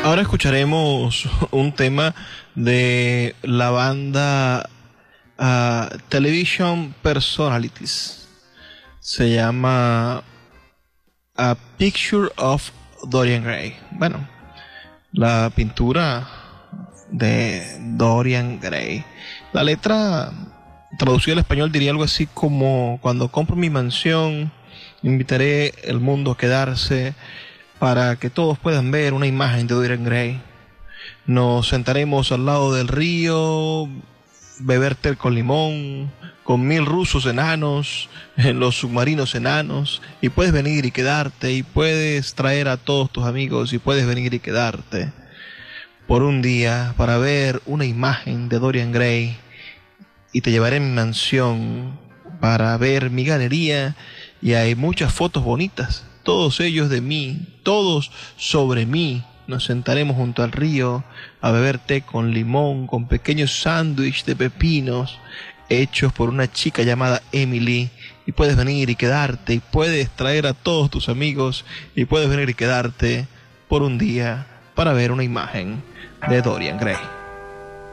Ahora escucharemos un tema de la banda Television Personalities. Se llama A Picture of Dorian Gray. Bueno, la pintura de Dorian Gray. La letra traducida al español diría algo así como: cuando compro mi mansión, invitaré el mundo a quedarse para que todos puedan ver una imagen de Dorian Gray. Nos sentaremos al lado del río, beber té con limón, con 1000 rusos enanos, en los submarinos enanos, y puedes venir y quedarte, y puedes traer a todos tus amigos, y puedes venir y quedarte por un día para ver una imagen de Dorian Gray, y te llevaré a mi mansión para ver mi galería, y hay muchas fotos bonitas, todos ellos de mí, todos sobre mí. Nos sentaremos junto al río a beber té con limón, con pequeños sándwiches de pepinos hechos por una chica llamada Emily, y puedes venir y quedarte, y puedes traer a todos tus amigos, y puedes venir y quedarte por un día para ver una imagen de Dorian Gray.